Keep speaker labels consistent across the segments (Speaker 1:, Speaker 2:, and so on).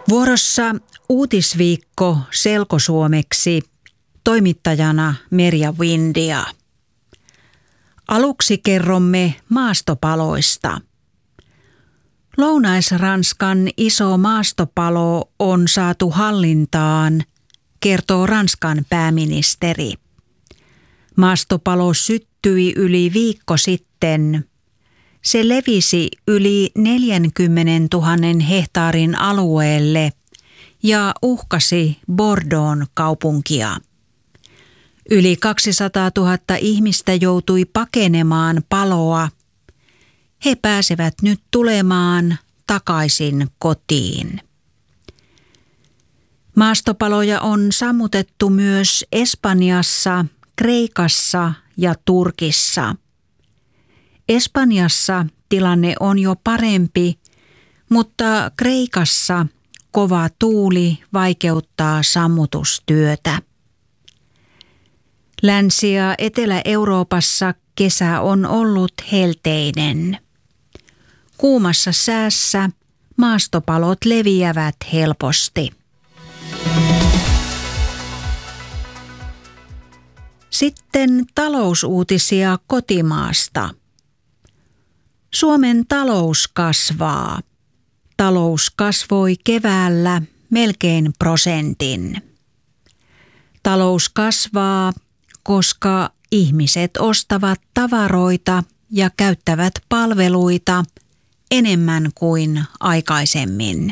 Speaker 1: Vuorossa uutisviikko selkosuomeksi, toimittajana Merja Windia. Aluksi kerromme maastopaloista. Lounais-Ranskan iso maastopalo on saatu hallintaan, kertoo Ranskan pääministeri. Maastopalo syttyi yli viikko sitten. Se levisi yli 40 000 hehtaarin alueelle ja uhkasi Bordeaux'n kaupunkia. Yli 200 000 ihmistä joutui pakenemaan paloa. He pääsevät nyt tulemaan takaisin kotiin. Maastopaloja on sammutettu myös Espanjassa, Kreikassa ja Turkissa. Espanjassa tilanne on jo parempi, mutta Kreikassa kova tuuli vaikeuttaa sammutustyötä. Länsi- ja Etelä-Euroopassa kesä on ollut helteinen. Kuumassa säässä maastopalot leviävät helposti. Sitten talousuutisia kotimaasta. Suomen talous kasvaa. Talous kasvoi keväällä melkein 1%. Talous kasvaa, koska ihmiset ostavat tavaroita ja käyttävät palveluita enemmän kuin aikaisemmin.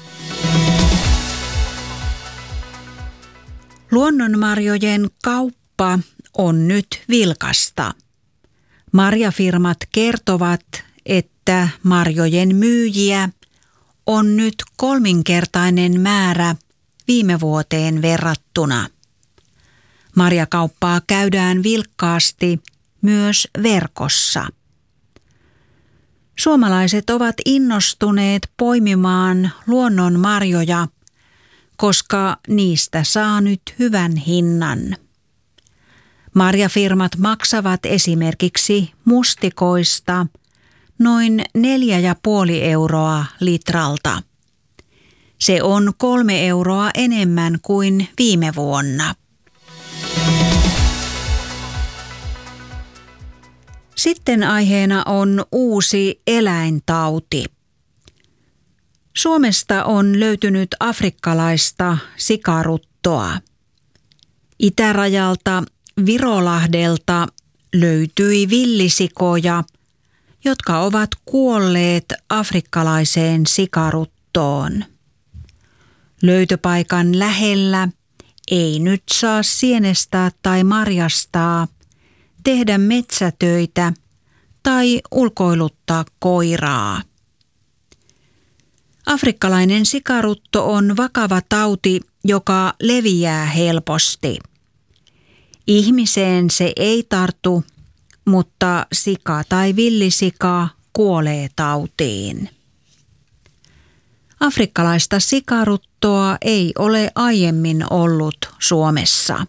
Speaker 1: Luonnonmarjojen kauppa on nyt vilkasta. Marjafirmat kertovat, että marjojen myyjiä on nyt 3-kertainen määrä viime vuoteen verrattuna. Marjakauppaa käydään vilkkaasti myös verkossa. Suomalaiset ovat innostuneet poimimaan luonnonmarjoja, koska niistä saa nyt hyvän hinnan. Marjafirmat maksavat esimerkiksi mustikoista noin 4,5 euroa litralta. Se on 3 euroa enemmän kuin viime vuonna. Sitten aiheena on uusi eläintauti. Suomesta on löytynyt afrikkalaista sikaruttoa. Itärajalta Virolahdelta löytyi villisikoja, jotka ovat kuolleet afrikkalaiseen sikaruttoon. Löytöpaikan lähellä ei nyt saa sienestää tai marjastaa, tehdä metsätöitä tai ulkoiluttaa koiraa. Afrikkalainen sikarutto on vakava tauti, joka leviää helposti. Ihmiseen se ei tartu, mutta sika tai villisika kuolee tautiin. Afrikkalaista sikaruttoa ei ole aiemmin ollut Suomessa.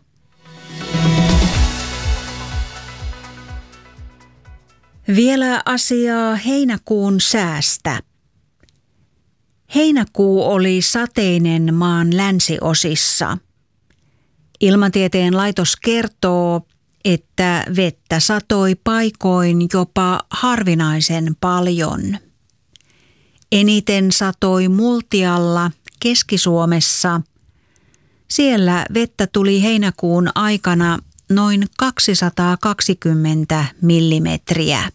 Speaker 1: Vielä asiaa heinäkuun säästä. Heinäkuu oli sateinen maan länsiosissa. Ilmatieteen laitos kertoo, että vettä satoi paikoin jopa harvinaisen paljon. Eniten satoi Multialla Keski-Suomessa. Siellä vettä tuli heinäkuun aikana noin 220 millimetriä.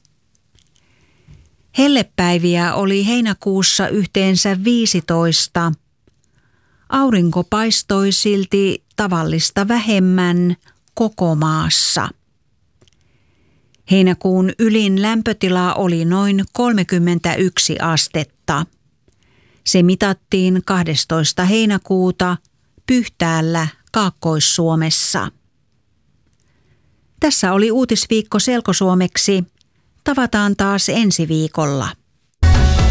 Speaker 1: Hellepäiviä oli heinäkuussa yhteensä 15. Aurinko paistoi silti tavallista vähemmän koko maassa. Heinäkuun ylin lämpötila oli noin 31 astetta. Se mitattiin 12. heinäkuuta Pyhtäällä Kaakkois-Suomessa. Tässä oli uutisviikko selkosuomeksi. Tavataan taas ensi viikolla.